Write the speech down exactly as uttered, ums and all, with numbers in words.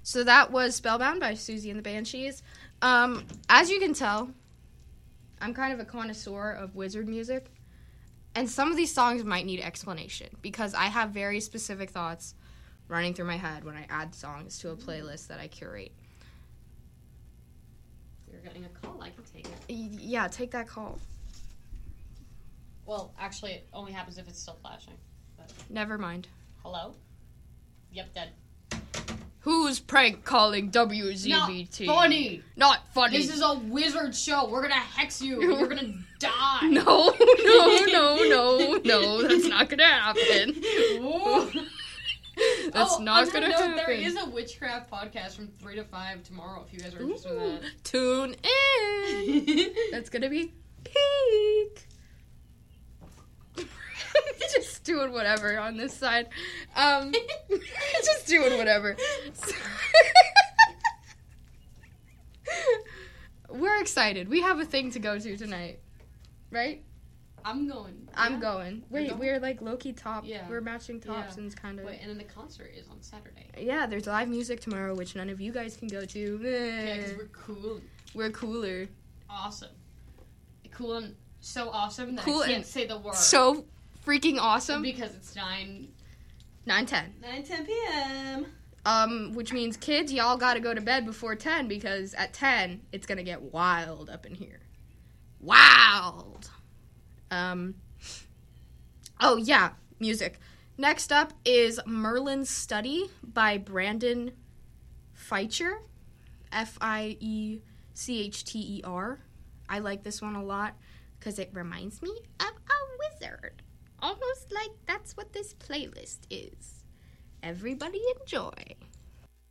So that was Spellbound by Susie and the Banshees. Um, as you can tell, I'm kind of a connoisseur of wizard music. And some of these songs might need explanation because I have very specific thoughts running through my head when I add songs to a playlist that I curate. You're getting a call. I can take it. Y- yeah, take that call. Well, actually, it only happens if it's still flashing. But... Never mind. Hello? Yep, dead. Who's prank calling W Z B T? Not funny. Not funny. This is a wizard show. We're gonna hex you. You're gonna die. No, no, no, no, no. That's not gonna happen. That's oh, not on gonna that note, happen. There is a witchcraft podcast from three to five tomorrow. If you guys are interested Ooh, in that, tune in. That's gonna be peak. Just doing whatever on this side. Um, just doing whatever. We're excited. We have a thing to go to tonight, right? I'm going. I'm yeah. going. Wait, going? we're like low-key top. Yeah. We're matching tops Yeah. and it's kind of. Wait, and then the concert is on Saturday. Yeah, there's live music tomorrow, which none of you guys can go to. Yeah, because we're cool. We're cooler. Awesome. Cool and so awesome that Cool I can't and say the word. So freaking awesome. Because it's nine... nine ten. nine ten p.m. Um, which means kids, y'all gotta go to bed before ten because at ten, it's gonna get wild up in here. Wild! Um, oh yeah, music. Next up is Merlin's Study by Brandon Feicher. F I E C H T E R. I like this one a lot because it reminds me of a wizard. Almost like that's what this playlist is. Everybody enjoy.